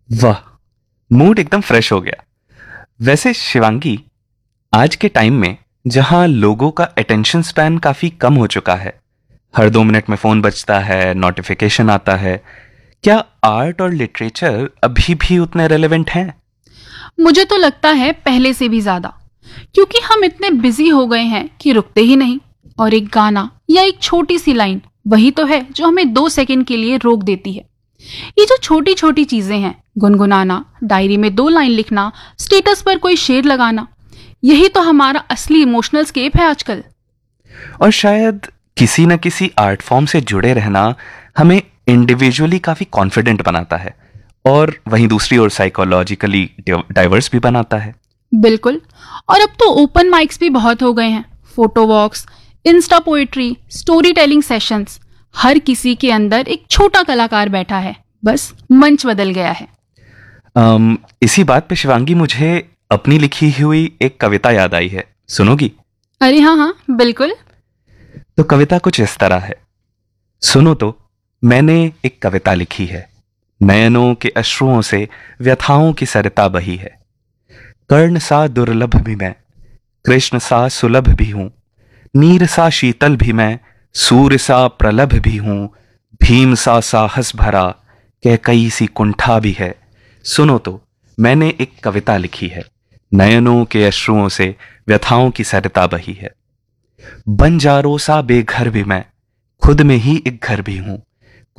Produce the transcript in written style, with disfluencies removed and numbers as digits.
वाह, मूड एकदम फ्रेश हो गया। वैसे शिवांगी, आज के टाइम में जहां लोगों का अटेंशन स्पैन काफी कम हो चुका है, हर 2 मिनट में फोन बजता है, नोटिफिकेशन आता है, क्या आर्ट और लिटरेचर अभी भी उतने रेलेवेंट हैं? मुझे तो लगता है पहले से भी ज्यादा, क्योंकि हम इतने बिजी हो गए हैं कि रुकते ही नहीं। और एक गाना या एक छोटी सी लाइन वही तो है जो हमें 2 सेकंड के लिए रोक देती है। ये जो छोटी छोटी चीजें हैं, गुनगुनाना, डायरी में 2 लाइन लिखना, स्टेटस पर कोई शेर लगाना, यही तो हमारा असली इमोशनल स्केप है आजकल। और शायद किसी न किसी आर्ट फॉर्म से जुड़े रहना हमें इंडिविजुअली काफी कॉन्फिडेंट बनाता है, और वहीं दूसरी ओर साइकोलॉजिकली डाइवर्स भी बनाता है। बिल्कुल। और अब तो ओपन माइक्स भी बहुत हो गए हैं। फोटो वॉक्स, Insta poetry, story telling sessions, हर किसी के अंदर एक छोटा कलाकार बैठा है, बस मंच बदल गया है। इसी बात पे शिवांगी, मुझे अपनी लिखी हुई एक कविता याद आई है, सुनोगी? अरे हाँ हाँ, बिल्कुल। तो कविता कुछ इस तरह है। सुनो तो, मैंने एक कविता लिखी है, नयनों के अश्रुओं से व्यथाओं की सरिता बही है। कर्ण सा दुर्लभ भी मैं, कृष्ण सा सुलभ भी हूं, नीर सा शीतल भी मैं, सूर्य सा प्रलभ भी हूं, भीम सा साहस भरा, कैकई सी कुंठा भी है। सुनो तो, मैंने एक कविता लिखी है, नयनों के अश्रुओं से व्यथाओं की सरिता बही है। बंजारों सा बेघर भी मैं, खुद में ही एक घर भी हूं,